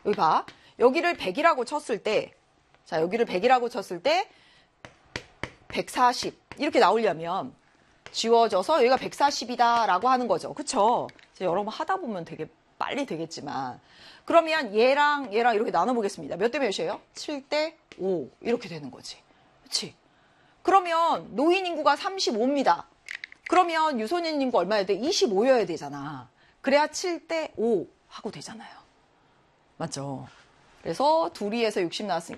여기 봐. 여기를 100이라고 쳤을 때, 자, 여기를 100이라고 쳤을 때, 140. 이렇게 나오려면, 지워져서 여기가 140이다 라고 하는 거죠. 그쵸? 여러 번 하다 보면 되게 빨리 되겠지만. 그러면 얘랑 이렇게 나눠보겠습니다. 몇 대 몇이에요? 7대 5. 이렇게 되는 거지. 그치? 그러면 노인 인구가 35입니다. 그러면 유소년 인구 얼마여야 돼? 25여야 되잖아. 그래야 7대 5 하고 되잖아요. 맞죠? 그래서 둘이 해서 60 나왔으니까